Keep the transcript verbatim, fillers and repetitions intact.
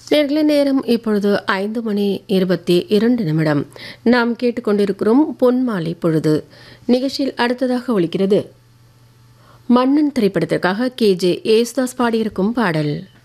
நேர்களே, நேரம் இப்பொழுது ஐந்து மணி இருபத்தி இரண்டு நிமிடம். நாம் கேட்டுக்கொண்டிருக்கிறோம் பொன்மாலை பொழுது நிகழ்ச்சியில். அடுத்ததாக ஒலிக்கிறது மன்னன் திரைப்படத்திற்காக கே ஜே ஏசுதாஸ் பாடியிருக்கும் பாடல்.